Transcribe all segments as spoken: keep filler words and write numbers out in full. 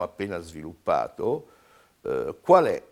appena sviluppato, eh, qual è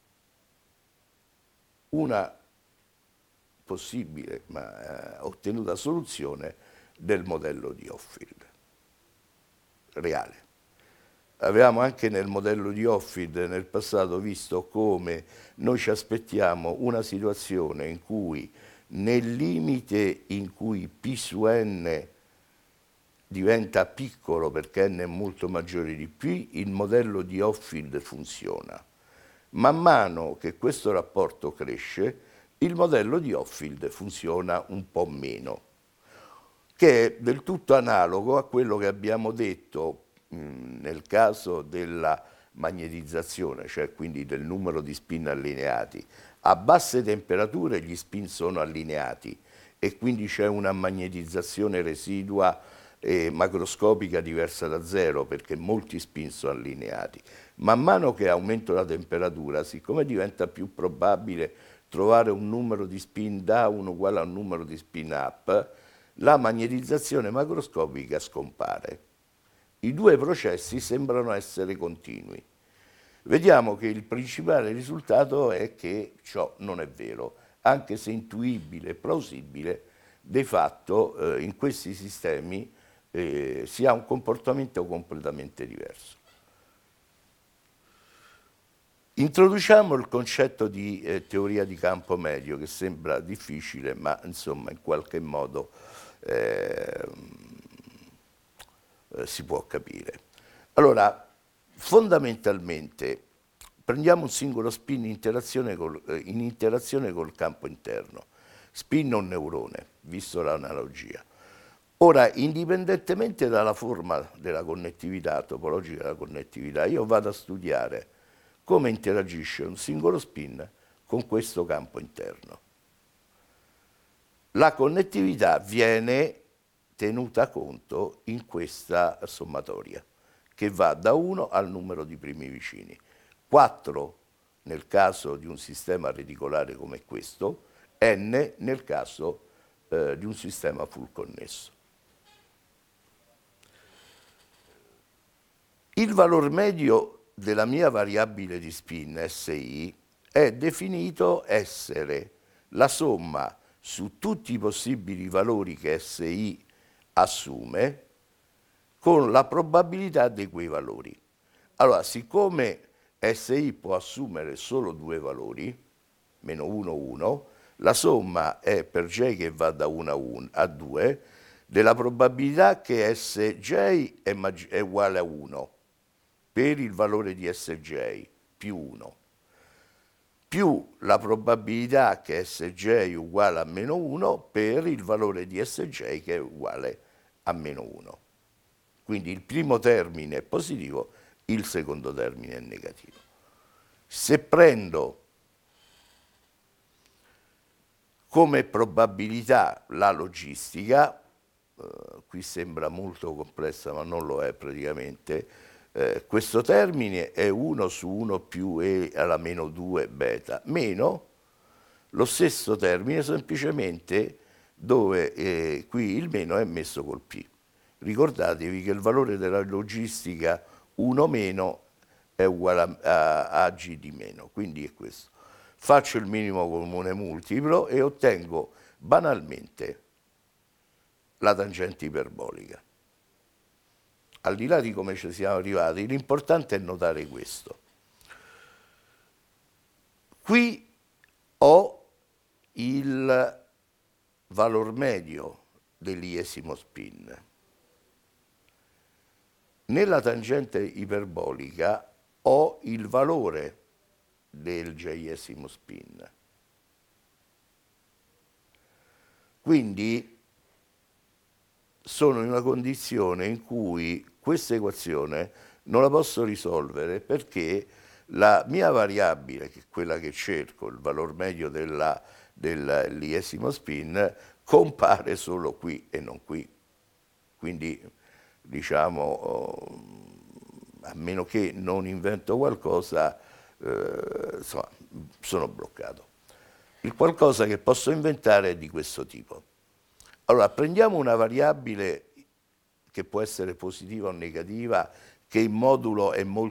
una possibile ma eh, ottenuta soluzione del modello di Hopfield reale. Avevamo anche nel modello di Hopfield nel passato visto come noi ci aspettiamo una situazione in cui nel limite in cui P su n diventa piccolo perché n è molto maggiore di P, il modello di Hopfield funziona. Man mano che questo rapporto cresce, il modello di Hopfield funziona un po' meno, che è del tutto analogo a quello che abbiamo detto mh, nel caso della magnetizzazione, cioè quindi del numero di spin allineati. A basse temperature gli spin sono allineati e quindi c'è una magnetizzazione residua e macroscopica diversa da zero perché molti spin sono allineati. Man mano che aumento la temperatura, siccome diventa più probabile trovare un numero di spin down uguale a un numero di spin up, la magnetizzazione macroscopica scompare. I due processi sembrano essere continui. Vediamo che il principale risultato è che ciò non è vero, anche se intuibile e plausibile, de fatto eh, in questi sistemi eh, si ha un comportamento completamente diverso. Introduciamo il concetto di eh, teoria di campo medio, che sembra difficile, ma insomma in qualche modo eh, eh, si può capire. Allora, fondamentalmente, prendiamo un singolo spin in interazione col, eh, in interazione col campo interno, spin o neurone, visto l'analogia. Ora, indipendentemente dalla forma della connettività, topologica della connettività, io vado a studiare come interagisce un singolo spin con questo campo interno. La connettività viene tenuta conto in questa sommatoria, che va da uno al numero di primi vicini. quattro nel caso di un sistema reticolare come questo, n nel caso eh, di un sistema full connesso. Il valore medio della mia variabile di spin, Si, è definito essere la somma su tutti i possibili valori che Si assume con la probabilità di quei valori. Allora, siccome Si può assumere solo due valori, meno uno, uno, la somma è per J che va da uno a due, della probabilità che Sj è, è uguale a uno per il valore di Sj più uno, più la probabilità che Sj è uguale a meno uno per il valore di Sj che è uguale a meno uno. Quindi il primo termine è positivo, il secondo termine è negativo. Se prendo come probabilità la logistica, eh, qui sembra molto complessa ma non lo è praticamente, eh, questo termine è uno su uno più e alla meno due beta, meno lo stesso termine semplicemente dove eh, qui il meno è messo col P. Ricordatevi che il valore della logistica uno meno è uguale a, a, a G di meno, quindi è questo. Faccio il minimo comune multiplo e ottengo banalmente la tangente iperbolica. Al di là di come ci siamo arrivati, l'importante è notare questo. Qui ho il valor medio dell'iesimo spin. Nella tangente iperbolica ho il valore del j-esimo spin. Quindi sono in una condizione in cui questa equazione non la posso risolvere perché la mia variabile, che è quella che cerco, il valor medio dell'iesimo spin, compare solo qui e non qui. Quindi, diciamo, a meno che non invento qualcosa, eh, insomma, sono bloccato. Il qualcosa che posso inventare è di questo tipo. Allora, prendiamo una variabile che può essere positiva o negativa, che in modulo è molto